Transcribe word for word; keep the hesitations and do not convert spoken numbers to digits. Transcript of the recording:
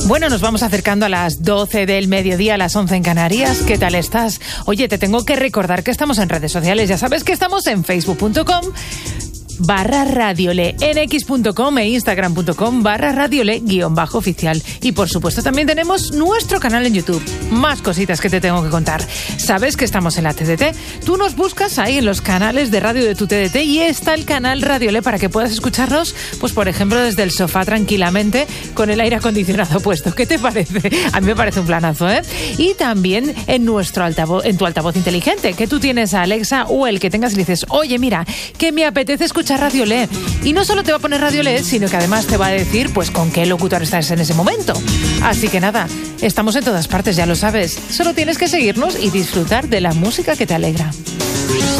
Bueno, nos vamos acercando a las doce del mediodía, a las once en Canarias. ¿Qué tal estás? Oye, te tengo que recordar que estamos en redes sociales. Ya sabes que estamos en facebook punto com barra radiole, en x punto com e instagram punto com barra radiole guión bajo oficial. Y por supuesto también tenemos nuestro canal en YouTube. Más cositas que te tengo que contar. Sabes que estamos en la T D T. Tú nos buscas ahí en los canales de radio de tu T D T y está el canal Radiole para que puedas escucharnos, pues por ejemplo desde el sofá tranquilamente con el aire acondicionado puesto. ¿Qué te parece? A mí me parece un planazo, ¿eh? Y también en nuestro altavoz, en tu altavoz inteligente, que tú tienes a Alexa o el que tengas y dices, oye, mira, que me apetece escuchar Radiole. Y no solo te va a poner Radiole, sino que además te va a decir pues con qué locutor estás en ese momento. Así que nada, estamos en todas partes, ya lo sabes. Solo tienes que seguirnos y disfrutar de la música que te alegra.